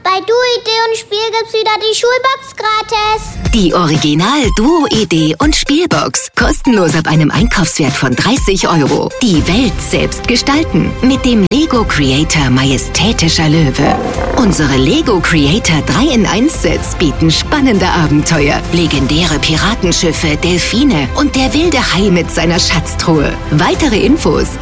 Bei Duo-Idee und Spiel gibt's wieder die Schulbox gratis. Die Original Duo-Idee und Spielbox. Kostenlos ab einem Einkaufswert von 30 €. Die Welt selbst gestalten. Mit dem Lego Creator Majestätischer Löwe. Unsere Lego Creator 3-in-1-Sets bieten spannende Abenteuer, legendäre Piratenschiffe, Delfine und der wilde Hai mit seiner Schatztruhe. Weitere Infos